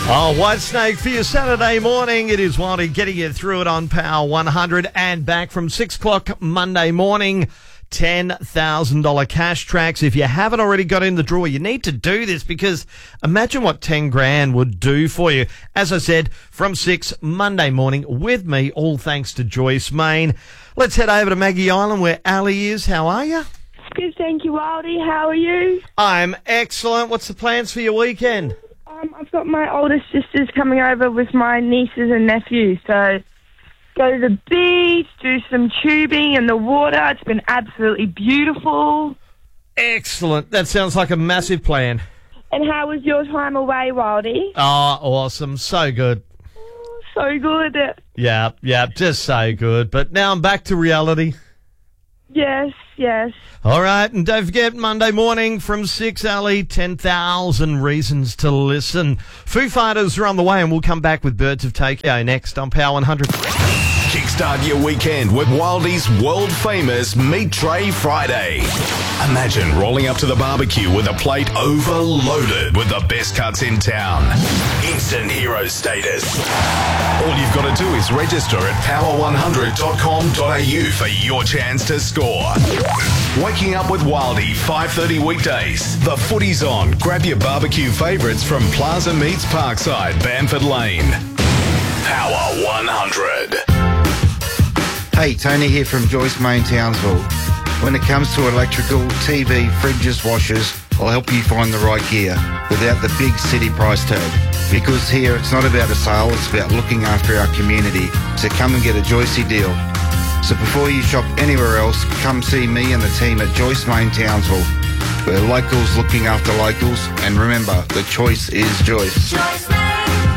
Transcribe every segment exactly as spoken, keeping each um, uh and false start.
Oh, Whitesnake for your Saturday morning. It is Wildy getting you through it on Power one hundred and back from six o'clock Monday morning. ten thousand dollars cash tracks. If you haven't already got in the draw, you need to do this because imagine what ten grand would do for you. As I said, from six Monday morning with me, all thanks to Joyce Main. Let's head over to Maggie Island where Ali is. How are you? Good, thank you, Wildy. How are you? I'm excellent. What's the plans for your weekend? Um, I've got my older sisters coming over with my nieces and nephews, so go to the beach, do some tubing in the water. It's been absolutely beautiful. Excellent. That sounds like a massive plan. And how was your time away, Wildy? Oh, awesome. So good. So good. Yeah, yeah, just so good. But now I'm back to reality. Yes, yes. All right, and don't forget, Monday morning from six, Ali, ten thousand reasons to listen. Foo Fighters are on the way, and we'll come back with Birds of Tokyo next on Power one hundred. Kickstart your weekend with Wildy's world-famous Meat Tray Friday. Imagine rolling up to the barbecue with a plate overloaded with the best cuts in town. Instant hero status. All you've got to do is register at power one hundred dot com dot a u for your chance to score. Waking up with Wildy, five thirty weekdays. The footy's on. Grab your barbecue favourites from Plaza Meats Parkside, Bamford Lane. Power one hundred. Hey, Tony here from Joyce Main, Townsville. When it comes to electrical, T V, fridges, washers, I'll help you find the right gear without the big city price tag. Because here it's not about a sale, it's about looking after our community. So come and get a Joycey deal. So before you shop anywhere else, come see me and the team at Joyce Main, Townsville. We're locals looking after locals, and remember, the choice is Joyce. Joyce Main.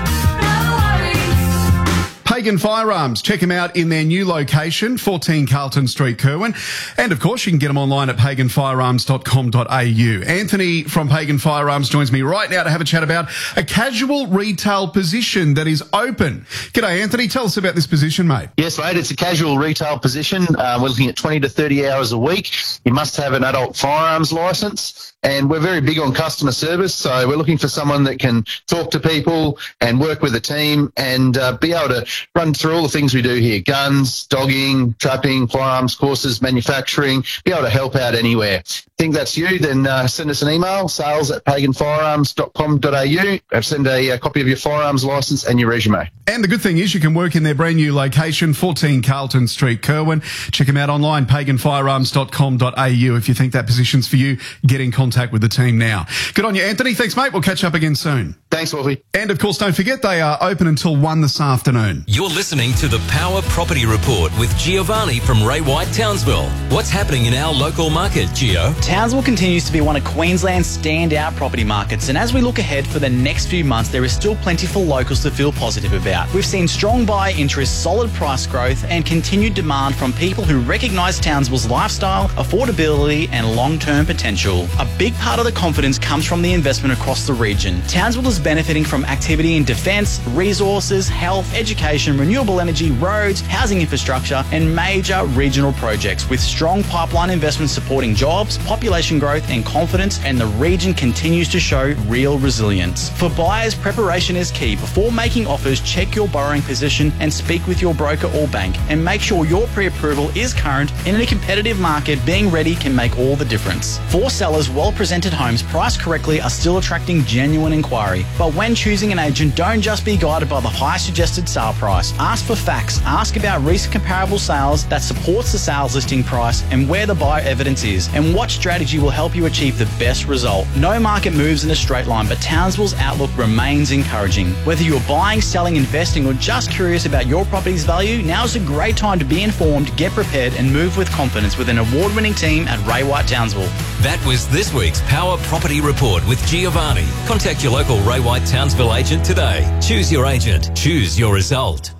Pagan Firearms. Check them out in their new location, fourteen Carlton Street, Kerwin. And, of course, you can get them online at pagan firearms dot com dot a u. Anthony from Pagan Firearms joins me right now to have a chat about a casual retail position that is open. G'day, Anthony. Tell us about this position, mate. Yes, mate. It's a casual retail position. Uh, we're looking at twenty to thirty hours a week. You must have an adult firearms licence. And we're very big on customer service, so we're looking for someone that can talk to people and work with a team and uh, be able to run through all the things we do here: guns, dogging, trapping, firearms courses, manufacturing, be able to help out anywhere. Think that's you, then uh, send us an email, sales at pagan firearms dot com dot a u. Send a, a copy of your firearms licence and your resume. And the good thing is you can work in their brand new location, fourteen Carlton Street, Kerwin. Check them out online, pagan firearms dot com dot a u. If you think that position's for you, get in contact with the team now. Good on you, Anthony. Thanks, mate. We'll catch up again soon. Thanks, Wolfie. And, of course, don't forget they are open until one this afternoon. You're listening to the Power Property Report with Giovanni from Ray White, Townsville. What's happening in our local market, Gio? Townsville continues to be one of Queensland's standout property markets, and as we look ahead for the next few months, there is still plenty for locals to feel positive about. We've seen strong buyer interest, solid price growth, and continued demand from people who recognise Townsville's lifestyle, affordability, and long-term potential. A big part of the confidence comes from the investment across the region. Townsville is benefiting from activity in defence, resources, health, education, renewable energy, roads, housing infrastructure, and major regional projects with strong pipeline investment supporting jobs, population growth, and confidence, and the region continues to show real resilience. For buyers, preparation is key. Before making offers, check your borrowing position and speak with your broker or bank, and make sure your pre-approval is current. In a competitive market, being ready can make all the difference. For sellers, well-presented homes priced correctly are still attracting genuine inquiry. But when choosing an agent, don't just be guided by the high suggested sale price. Ask for facts. Ask about recent comparable sales that supports the sales listing price and where the buyer evidence is, and what strategy will help you achieve the best result. No market moves in a straight line, but Townsville's outlook remains encouraging. Whether you're buying, selling, investing, or just curious about your property's value, now's a great time to be informed, get prepared, and move with confidence with an award-winning team at Ray White Townsville. That was this week's Power Property Report with Giovanni. Contact your local Ray White Townsville agent today. Choose your agent. Choose your result.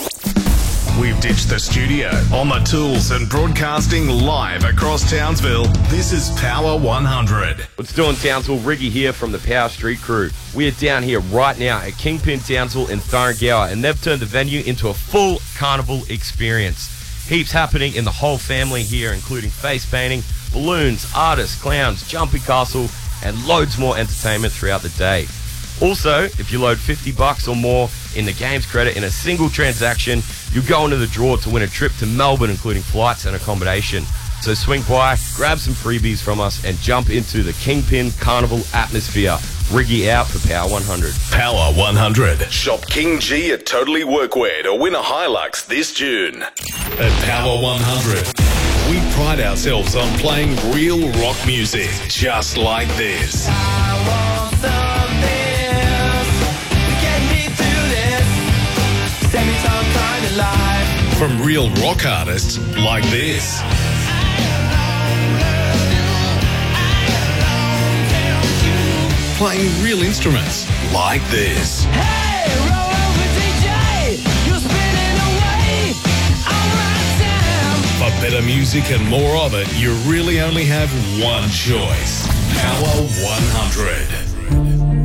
We've ditched the studio, on the tools and broadcasting live across Townsville. This is Power one hundred. What's doing, Townsville? Riggy here from the Power Street crew. We are down here right now at Kingpin Townsville in Thuringowa, and they've turned the venue into a full carnival experience. Heaps happening in the whole family here, including face painting, balloons, artists, clowns, jumping castle, and loads more entertainment throughout the day. Also, if you load fifty bucks or more in the game's credit in a single transaction, you'll go into the draw to win a trip to Melbourne, including flights and accommodation. So swing by, grab some freebies from us, and jump into the Kingpin Carnival atmosphere. Riggy out for Power one hundred. Power one hundred. Shop King G at Totally Workwear to win a Hilux this June. At Power one hundred, we pride ourselves on playing real rock music just like this. From real rock artists like this. Playing real instruments like this. Hey, roll over D J, you're spinning away all my time. For better music and more of it, you really only have one choice. Power one hundred.